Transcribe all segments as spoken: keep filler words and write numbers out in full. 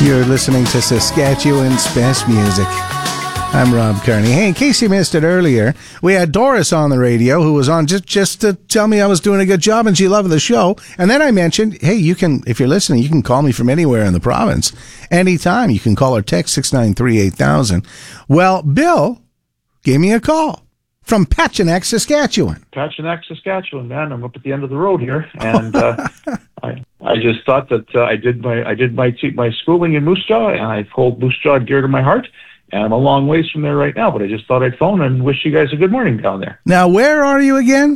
You're listening to Saskatchewan's best music. I'm Rob Kearney. Hey, in case you missed it earlier, we had Doris on the radio who was on just, just to tell me I was doing a good job and she loved the show. And then I mentioned, hey, you can, if you're listening, you can call me from anywhere in the province. Anytime. You can call or text six nine three, eight thousand. Well, Bill gave me a call from Pachinak, Saskatchewan. Pachinak, Saskatchewan, man. I'm up at the end of the road here, and uh, I I just thought that uh, I did my I did my my schooling in Moose Jaw, and I hold Moose Jaw dear to my heart. And I'm a long ways from there right now, but I just thought I'd phone and wish you guys a good morning down there. Now, where are you again?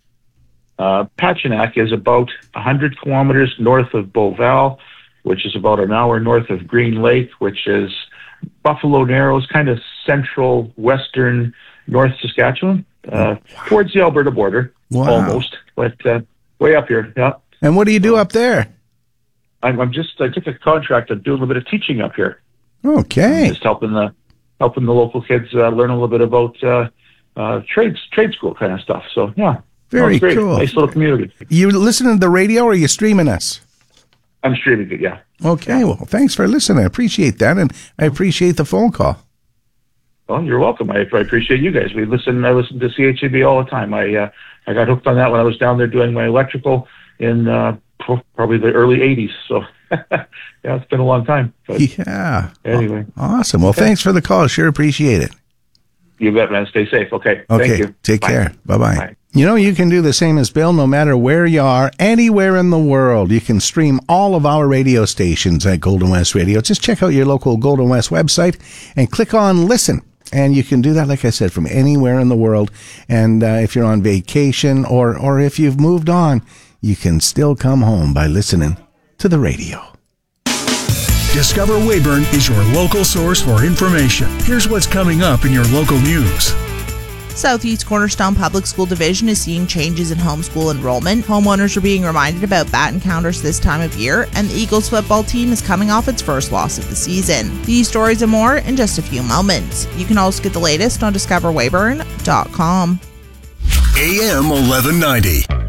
Uh, Pachinak is about one hundred kilometers north of Beauval, which is about an hour north of Green Lake, which is Buffalo Narrows, kind of central western North Saskatchewan, uh, towards the Alberta border, wow. almost, but uh, way up here. Yeah. And what do you do up there? I'm, I'm just I took a contract of doing a little bit of teaching up here. Okay. I'm just helping the helping the local kids uh, learn a little bit about uh, uh, trades trade school kind of stuff. So yeah, very oh, great. cool. Nice little community. You listening to the radio or are you streaming us? I'm streaming it. Yeah. Okay. Yeah. Well, thanks for listening. I appreciate that, and I appreciate the phone call. Well, you're welcome. I, I appreciate you guys. We listen. I listen to C H A B all the time. I uh, I got hooked on that when I was down there doing my electrical in uh, probably the early eighties. So yeah, it's been a long time. But yeah. Anyway. Awesome. Well, okay. Thanks for the call. Sure appreciate it. You bet, man. Stay safe. Okay. Okay. Thank you. Take Bye. care. Bye-bye. Bye. You know, you can do the same as Bill no matter where you are, anywhere in the world. You can stream all of our radio stations at Golden West Radio. Just check out your local Golden West website and click on Listen. And you can do that, like I said, from anywhere in the world. And uh, if you're on vacation or, or if you've moved on, you can still come home by listening to the radio. Discover Weyburn is your local source for information. Here's what's coming up in your local news. Southeast Cornerstone Public School Division is seeing changes in homeschool enrollment. Homeowners are being reminded about bat encounters this time of year, and the Eagles football team is coming off its first loss of the season. These stories and more in just a few moments. You can also get the latest on discover weyburn dot com. A M eleven ninety.